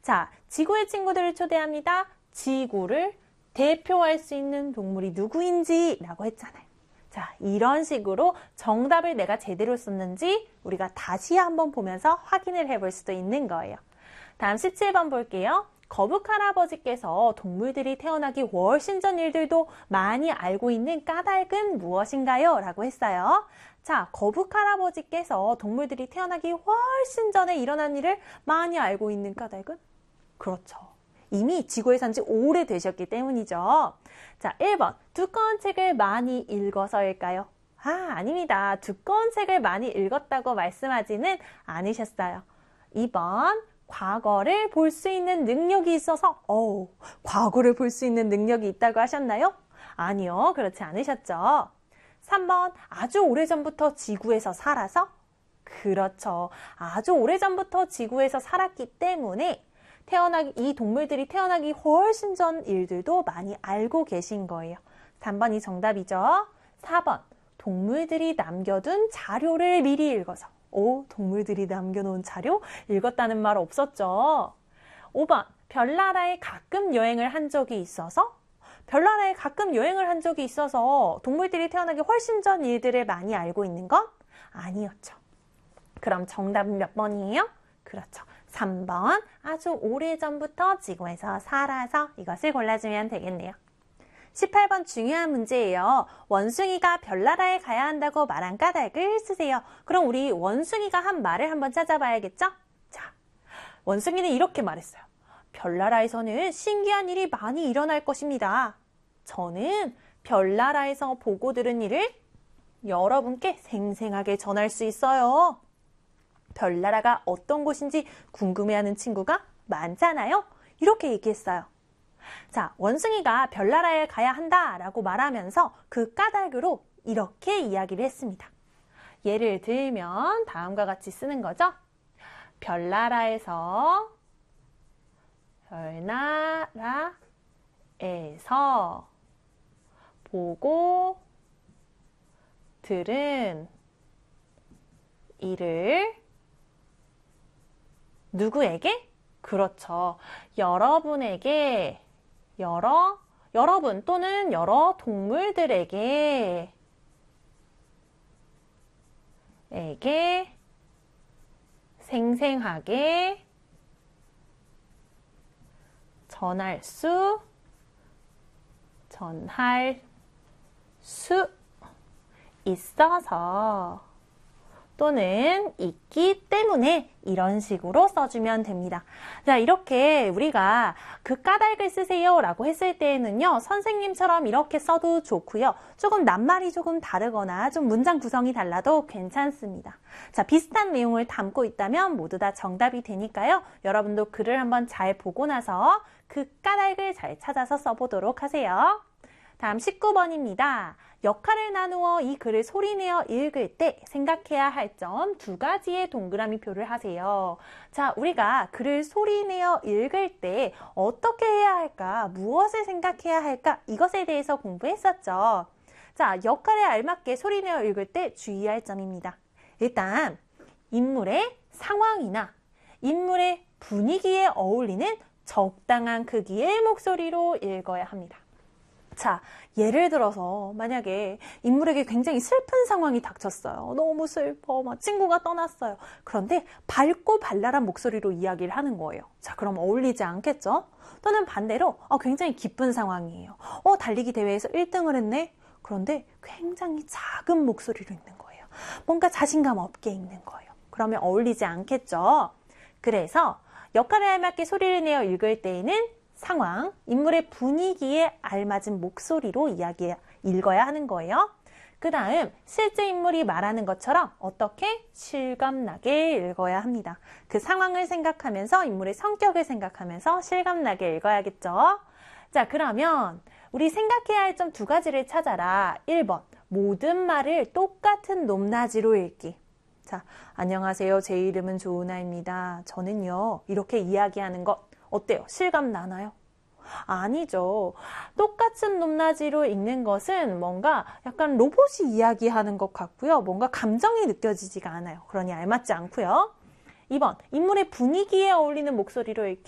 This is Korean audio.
자, 지구의 친구들을 초대합니다. 지구를 대표할 수 있는 동물이 누구인지 라고 했잖아요. 자, 이런 식으로 정답을 내가 제대로 썼는지 우리가 다시 한번 보면서 확인을 해볼 수도 있는 거예요. 다음 17번 볼게요. 거북 할아버지께서 동물들이 태어나기 훨씬 전 일들도 많이 알고 있는 까닭은 무엇인가요? 라고 했어요. 자, 거북 할아버지께서 동물들이 태어나기 훨씬 전에 일어난 일을 많이 알고 있는 까닭은? 그렇죠. 이미 지구에 산 지 오래되셨기 때문이죠. 자, 1번. 두꺼운 책을 많이 읽어서일까요? 아닙니다. 두꺼운 책을 많이 읽었다고 말씀하지는 않으셨어요. 2번. 과거를 볼 수 있는 능력이 있어서 과거를 볼 수 있는 능력이 있다고 하셨나요? 아니요. 그렇지 않으셨죠. 3번. 아주 오래전부터 지구에서 살아서? 그렇죠. 아주 오래전부터 지구에서 살았기 때문에 이 동물들이 태어나기 훨씬 전 일들도 많이 알고 계신 거예요. 3번이 정답이죠. 4번. 동물들이 남겨둔 자료를 미리 읽어서. 동물들이 남겨놓은 자료? 읽었다는 말 없었죠. 5번. 별나라에 가끔 여행을 한 적이 있어서? 별나라에 가끔 여행을 한 적이 있어서 동물들이 태어나기 훨씬 전 일들을 많이 알고 있는 건? 아니었죠. 그럼 정답은 몇 번이에요? 그렇죠. 3번. 아주 오래전부터 지구에서 살아서 이것을 골라주면 되겠네요. 18번 중요한 문제예요. 원숭이가 별나라에 가야 한다고 말한 까닭을 쓰세요. 그럼 우리 원숭이가 한 말을 한번 찾아봐야겠죠? 자, 원숭이는 이렇게 말했어요. 별나라에서는 신기한 일이 많이 일어날 것입니다. 저는 별나라에서 보고 들은 일을 여러분께 생생하게 전할 수 있어요. 별나라가 어떤 곳인지 궁금해하는 친구가 많잖아요. 이렇게 얘기했어요. 자, 원숭이가 별나라에 가야 한다라고 말하면서 그 까닭으로 이렇게 이야기를 했습니다. 예를 들면 다음과 같이 쓰는 거죠. 별나라에서 보고 들은 일을 누구에게? 그렇죠. 여러분에게 여러분 또는 여러 동물들에게 생생하게 전할 수 있어서 또는 있기 때문에 이런 식으로 써주면 됩니다. 자, 이렇게 우리가 그 까닭을 쓰세요 라고 했을 때에는요, 선생님처럼 이렇게 써도 좋고요. 조금 낱말이 조금 다르거나 좀 문장 구성이 달라도 괜찮습니다. 자, 비슷한 내용을 담고 있다면 모두 다 정답이 되니까요. 여러분도 글을 한번 잘 보고 나서 그 까닭을 잘 찾아서 써보도록 하세요. 다음 19번입니다. 역할을 나누어 이 글을 소리내어 읽을 때 생각해야 할 점 2가지의 동그라미 표를 하세요. 자, 우리가 글을 소리내어 읽을 때 어떻게 해야 할까? 무엇을 생각해야 할까? 이것에 대해서 공부했었죠. 자, 역할에 알맞게 소리내어 읽을 때 주의할 점입니다. 일단 인물의 상황이나 인물의 분위기에 어울리는 적당한 크기의 목소리로 읽어야 합니다. 자, 예를 들어서 만약에 인물에게 굉장히 슬픈 상황이 닥쳤어요. 너무 슬퍼. 친구가 떠났어요. 그런데 밝고 발랄한 목소리로 이야기를 하는 거예요. 자, 그럼 어울리지 않겠죠? 또는 반대로 굉장히 기쁜 상황이에요. 달리기 대회에서 1등을 했네? 그런데 굉장히 작은 목소리로 읽는 거예요. 뭔가 자신감 없게 읽는 거예요. 그러면 어울리지 않겠죠? 그래서 역할에 알맞게 소리를 내어 읽을 때에는 상황, 인물의 분위기에 알맞은 목소리로 읽어야 하는 거예요. 그 다음 실제 인물이 말하는 것처럼 어떻게 실감나게 읽어야 합니다. 그 상황을 생각하면서 인물의 성격을 생각하면서 실감나게 읽어야겠죠. 자, 그러면 우리 생각해야 할 점 2가지를 찾아라. 1번, 모든 말을 똑같은 높낮이로 읽기. 자, 안녕하세요. 제 이름은 조은아입니다. 저는요, 이렇게 이야기하는 것 어때요? 실감 나나요? 아니죠. 똑같은 높낮이로 읽는 것은 뭔가 약간 로봇이 이야기하는 것 같고요. 뭔가 감정이 느껴지지가 않아요. 그러니 알맞지 않고요. 2번, 인물의 분위기에 어울리는 목소리로 읽기.